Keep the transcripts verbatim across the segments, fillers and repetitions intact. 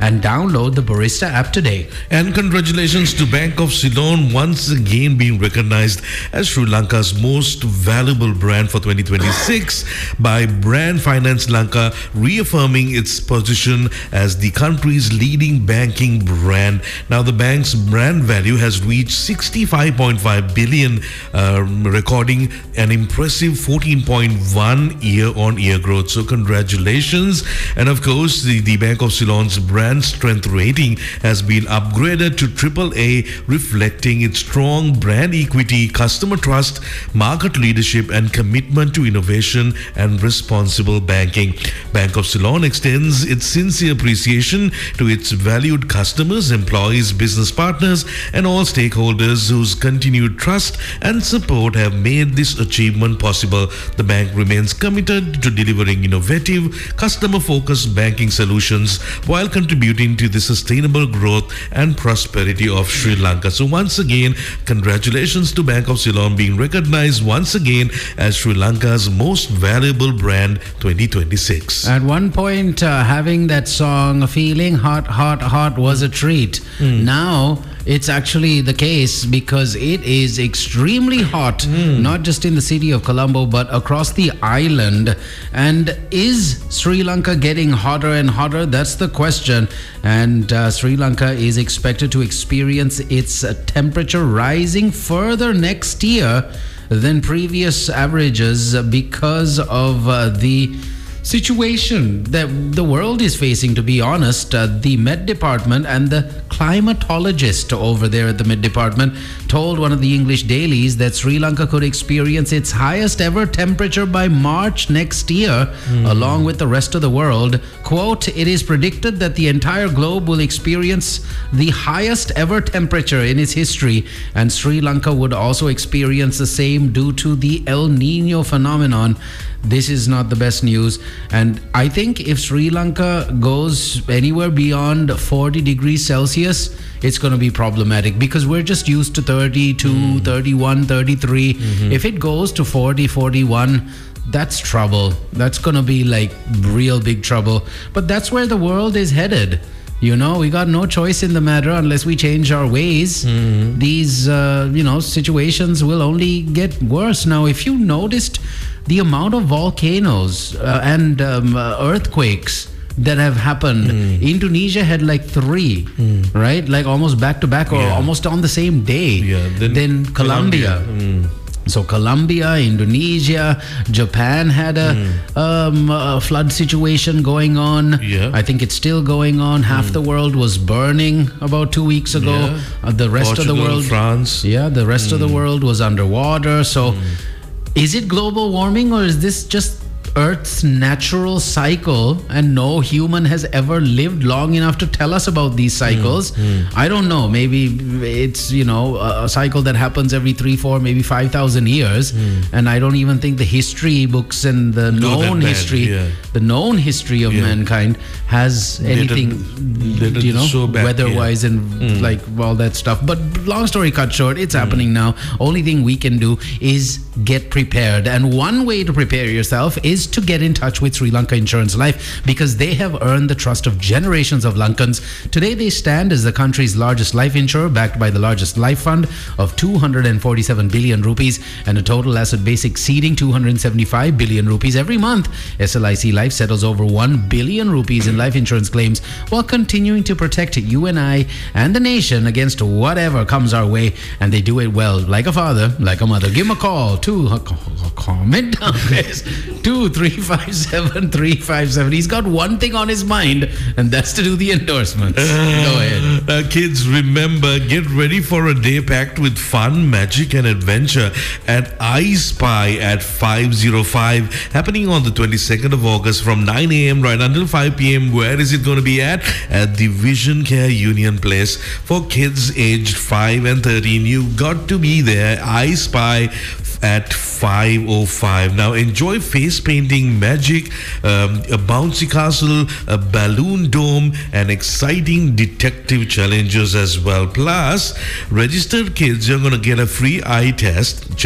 and download the Barista app today. And congratulations to Bank of Ceylon once again being recognized as Sri Lanka's most valuable brand for twenty twenty-six by Brand Finance Lanka, reaffirming its position as the country's leading banking brand. Now, the bank's brand value has reached sixty-five point five billion, uh, recording an impressive fourteen point one year-on-year growth. So, congratulations. And of course, the, the Bank of Ceylon's brand strength rating has been upgraded to triple A, reflecting its strong brand equity, customer trust, market leadership, and commitment to innovation and responsible banking. Bank of Ceylon extends its sincere appreciation to its valued customers, employees, business partners, and all stakeholders whose continued trust and support have made this achievement possible. The bank remains committed to delivering innovative, customer-focused banking solutions while contributing to the sustainable growth and prosperity of Sri Lanka. So once again, congratulations to Bank of Ceylon being recognized once again as Sri Lanka's most valuable brand twenty twenty-six. At one point, uh, having that song "Feeling Hot, Hot, Hot" was a treat. Mm. Now it's actually the case because it is extremely hot, mm. not just in the city of Colombo but across the island. And is Sri Lanka getting hotter and hotter? That's the question. And uh, Sri Lanka is expected to experience its uh, temperature rising further next year than previous averages because of uh, the situation that the world is facing. To be honest, uh, the Met Department and the climatologist over there at the Met Department told one of the English dailies that Sri Lanka could experience its highest ever temperature by March next year, mm. along with the rest of the world. Quote, "It is predicted that the entire globe will experience the highest ever temperature in its history, and Sri Lanka would also experience the same due to the El Nino phenomenon." This is not the best news. And I think if Sri Lanka goes anywhere beyond forty degrees Celsius, it's going to be problematic because we're just used to thirty-two, mm. thirty-one, thirty-three. Mm-hmm. If it goes to forty, forty-one, that's trouble. That's going to be like real big trouble. But that's where the world is headed. You know, we got no choice in the matter unless we change our ways. Mm-hmm. These, uh, you know, situations will only get worse. Now, if you noticed the amount of volcanoes uh, and um, uh, earthquakes that have happened, mm. Indonesia had like three, mm. right? Like almost back to back or yeah. almost on the same day. Yeah, then, then Colombia. Colombia. Mm. So Colombia, Indonesia, Japan had a, mm. um, a flood situation going on. Yeah. I think it's still going on. Half mm. the world was burning about two weeks ago. Yeah. Uh, the rest Portugal, of the world, France. Yeah, the rest mm. of the world was underwater. So, mm. is it global warming or is this just Earth's natural cycle, and no human has ever lived long enough to tell us about these cycles? Mm, mm. I don't know. Maybe it's, you know, a, a cycle that happens every three, four, maybe five thousand years. Mm. And I don't even think the history books and the no, known history, yeah. the known history of yeah. mankind has anything, little, you know, so weather-wise yeah. and mm. like all that stuff. But long story cut short, it's mm. happening now. Only thing we can do is get prepared. And one way to prepare yourself is to get in touch with Sri Lanka Insurance Life, because they have earned the trust of generations of Lankans. Today they stand as the country's largest life insurer, backed by the largest life fund of two hundred forty-seven billion rupees and a total asset base exceeding two hundred seventy-five billion rupees. Every month, S L I C Life settles over one billion rupees in life insurance claims while continuing to protect you and I and the nation against whatever comes our way. And they do it well, like a father, like a mother. Give them a call to uh, comment down this two three five seven three five seven. He's got one thing on his mind, and that's to do the endorsements. Uh, Go ahead. Uh, kids, remember, get ready for a day packed with fun, magic, and adventure at I Spy at five oh five, happening on the twenty-second of August from nine a.m. right until five p.m. Where is it going to be at? At the Vision Care Union Place. For kids aged five and thirteen, you've got to be there. I Spy at five oh five. Now enjoy face painting magic, um, a bouncy castle, a balloon dome, and exciting detective challenges as well. Plus, registered kids are going to get a free eye test checkup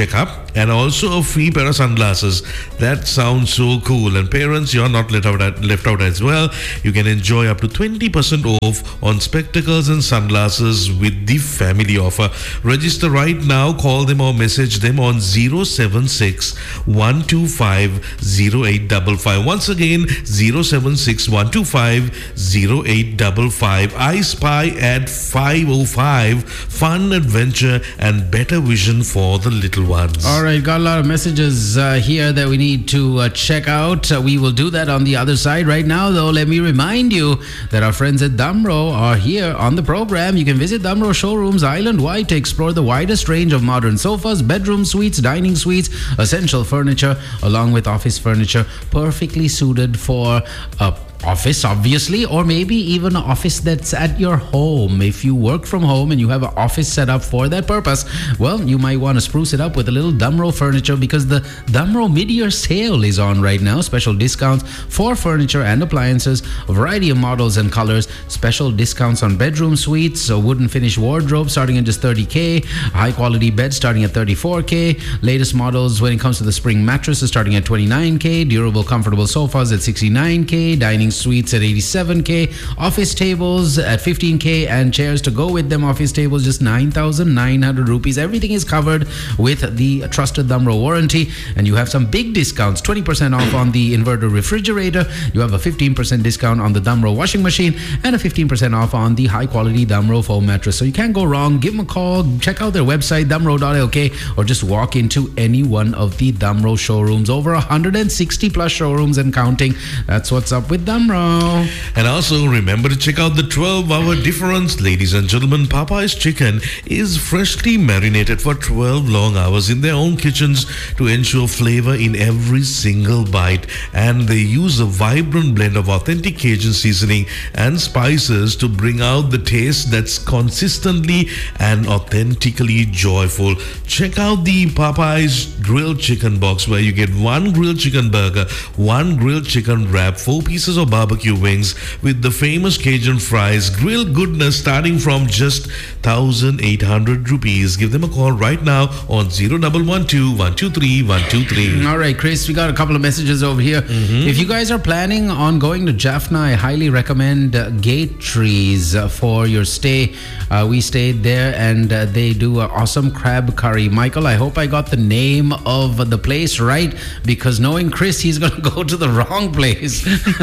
and also a free pair of sunglasses. That sounds so cool. And parents, you're not left out, left out as well. You can enjoy up to twenty percent off on spectacles and sunglasses with the family offer. Register right now. Call them or message them on zero seven six, one two five, zero eight five five. Once again, zero seven six, one two five, zero eight five five. I Spy at five oh five. Fun, adventure, and better vision for the little ones. All right, got a lot of messages uh, here that we need to uh, check out. Uh, we will do that on the other side. Right now, though, let me remind you that our friends at Damro are here on the program. You can visit Damro showrooms island-wide to explore the widest range of modern sofas, bedroom suites, dining suites, essential furniture, along with office furniture, perfectly suited for a office, obviously, or maybe even an office that's at your home. If you work from home and you have an office set up for that purpose, well, you might want to spruce it up with a little Damro furniture, because the Damro mid-year sale is on right now. Special discounts for furniture and appliances, a variety of models and colors, special discounts on bedroom suites, a wooden finish wardrobe starting at just thirty K, high quality beds starting at thirty-four K, latest models when it comes to the spring mattresses starting at twenty-nine K, durable comfortable sofas at sixty-nine K, dining suites at eighty-seven K, office tables at fifteen K, and chairs to go with them, office tables just nine thousand nine hundred rupees. Everything is covered with the trusted Damro warranty, and you have some big discounts. twenty percent off on the inverter refrigerator, you have a fifteen percent discount on the Damro washing machine, and a fifteen percent off on the high quality Damro foam mattress. So you can't go wrong. Give them a call, check out their website damro dot L K, or just walk into any one of the Damro showrooms. Over one hundred sixty plus showrooms and counting. That's what's up with Damro. And also remember to check out the twelve hour difference. Ladies and gentlemen, Popeye's chicken is freshly marinated for twelve long hours in their own kitchens to ensure flavor in every single bite. And they use a vibrant blend of authentic Cajun seasoning and spices to bring out the taste that's consistently and authentically joyful. Check out the Popeye's grilled chicken box, where you get one grilled chicken burger, one grilled chicken wrap, four pieces of barbecue wings with the famous Cajun fries, grilled goodness starting from just one thousand eight hundred rupees. Give them a call right now on zero one one two, one two three, one two three. All right, Chris, we got a couple of messages over here. Mm-hmm. If you guys are planning on going to Jaffna, I highly recommend uh, Gate Trees uh, for your stay. Uh, we stayed there, and uh, they do an awesome crab curry. Michael, I hope I got the name of the place right, because knowing Chris, he's going to go to the wrong place.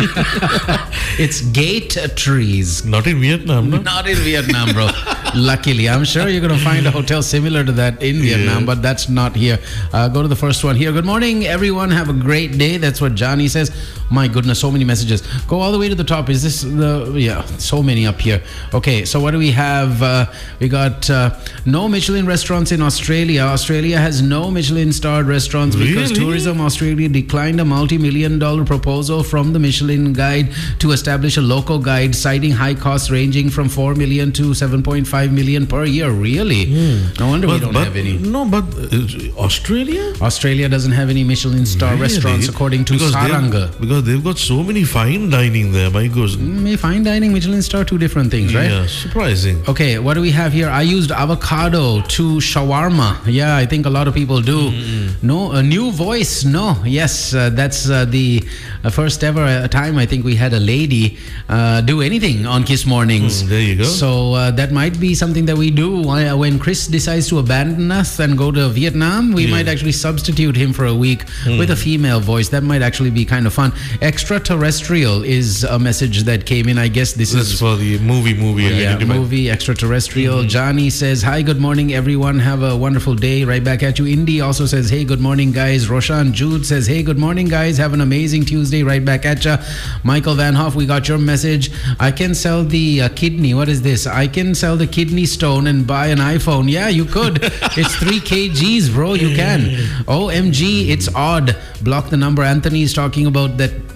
It's Gate Trees. Not in Vietnam, no? Not in Vietnam, bro. Luckily, I'm sure you're going to find a hotel similar to that in Vietnam, yeah. But that's not here. Uh, go to the first one here. Good morning, everyone. Have a great day. That's what Johnny says. My goodness, so many messages. Go all the way to the top. Is this the... Yeah, so many up here. Okay, so what do we have? Uh, we got uh, no Michelin restaurants in Australia. Australia has no Michelin-starred restaurants because Really? Tourism Australia declined a multi-million dollar proposal from the Michelin Guide to establish a local guide, citing high costs ranging from four million to seven point five million per year. Really? Hmm. No wonder but, we don't but, have any. No, but uh, Australia? Australia doesn't have any Michelin star Really? restaurants, according to because Saranga. they've- Because they've got so many fine dining there. My goodness. Mm, fine dining, Michelin star, two different things, right? Yeah, surprising. Okay, what do we have here? I used avocado to shawarma. Yeah, I think a lot of people do. Mm-hmm. No, a new voice. No, yes, uh, that's uh, the uh, first ever uh, time I think we had a lady uh, do anything on Kiss Mornings. Mm, there you go. So uh, that might be something that we do uh, when Chris decides to abandon us and go to Vietnam. We Yeah. might actually substitute him for a week Mm. with a female voice. That might actually be kind of fun. Extraterrestrial is a message that came in. I guess this This is is for the movie, movie. yeah, identify- movie Extraterrestrial. Johnny says, hi, good morning, everyone. Have a wonderful day. Right back at you. Indy also says, hey, good morning, guys. Roshan Jude says, hey, good morning, guys. Have an amazing Tuesday. Right back at you. Michael Van Hoff, we got your message. I can sell the uh, kidney. What is this? I can sell the kidney stone and buy an iPhone. Yeah, you could. It's three kgs, bro. You can. O M G, it's odd. Block the number. Anthony is talking about that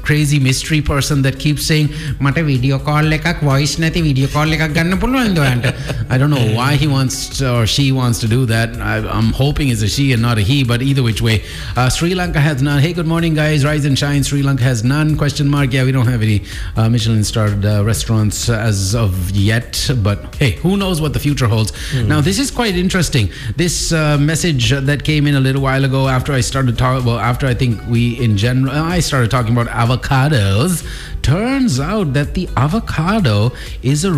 crazy mystery person that keeps saying, "Mate video call ekak voice nati video call ekak ganna puluwan do anta." I don't know why he wants to, or she wants to do that. I, I'm hoping it's a she and not a he, but either which way. Uh, Sri Lanka has none. Hey, good morning, guys. Rise and shine. Sri Lanka has none. Question mark. Yeah, we don't have any uh, Michelin-starred uh, restaurants as of yet, but hey, who knows what the future holds. Mm. Now, this is quite interesting. This uh, message that came in a little while ago after I started talking, well, after I think we in general, I started talking about avocados. Turns out that the avocado is a